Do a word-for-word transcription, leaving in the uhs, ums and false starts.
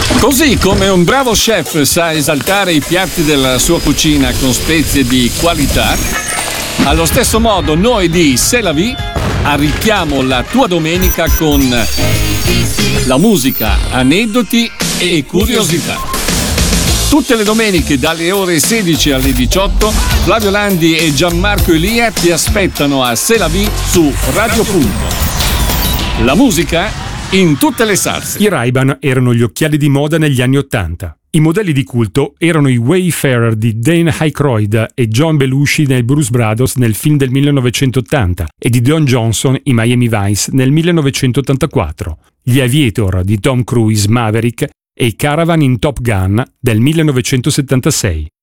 Così come un bravo chef sa esaltare i piatti della sua cucina con spezie di qualità, allo stesso modo noi di C'est la vie arricchiamo la tua domenica con la musica, aneddoti e curiosità. Tutte le domeniche dalle ore sedici alle diciotto Flavio Landi e Gianmarco Elia ti aspettano a C'est la vie su Radio Punto. La musica in tutte le salse. I Ray-Ban erano gli occhiali di moda negli anni Ottanta. I modelli di culto erano i Wayfarer di Dan Aykroyd e John Belushi nei Blues Brothers nel film del millenovecentottanta e di Don Johnson in Miami Vice nel millenovecentottantaquattro, gli Aviator di Tom Cruise Maverick e i Caravan in Top Gun del millenovecentosettantasei.